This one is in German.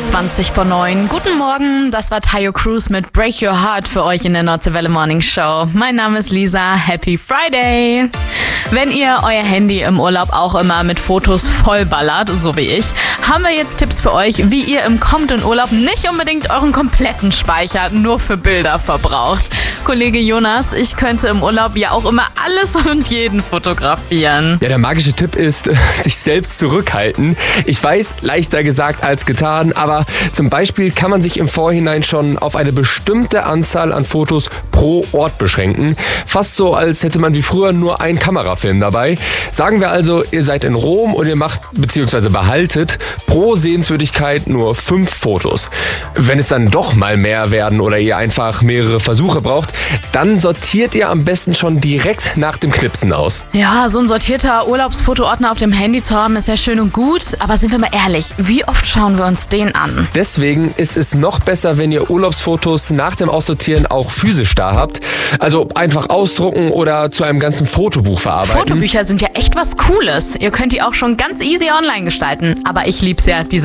20:09. Guten Morgen, das war Tayo Cruz mit Break Your Heart für euch in der Nordseewelle Morning Show. Mein Name ist Lisa, Happy Friday! Wenn ihr euer Handy im Urlaub auch immer mit Fotos vollballert, so wie ich, haben wir jetzt Tipps für euch, wie ihr im kommenden Urlaub nicht unbedingt euren kompletten Speicher nur für Bilder verbraucht. Kollege Jonas, ich könnte im Urlaub ja auch immer alles und jeden fotografieren. Ja, der magische Tipp ist, sich selbst zurückhalten. Ich weiß, leichter gesagt als getan, aber zum Beispiel kann man sich im Vorhinein schon auf eine bestimmte Anzahl an Fotos pro Ort beschränken. Fast so, als hätte man wie früher nur einen Kamerafilm dabei. Sagen wir also, ihr seid in Rom und ihr macht bzw. behaltet pro Sehenswürdigkeit nur 5 Fotos. Wenn es dann doch mal mehr werden oder ihr einfach mehrere Versuche braucht, dann sortiert ihr am besten schon direkt nach dem Knipsen aus. Ja, so ein sortierter Urlaubsfotoordner auf dem Handy zu haben, ist ja schön und gut. Aber sind wir mal ehrlich, wie oft schauen wir uns den an? Deswegen ist es noch besser, wenn ihr Urlaubsfotos nach dem Aussortieren auch physisch da habt. Also einfach ausdrucken oder zu einem ganzen Fotobuch verarbeiten. Fotobücher sind ja echt was Cooles. Ihr könnt die auch schon ganz easy online gestalten. Aber ich lieb's ja, diese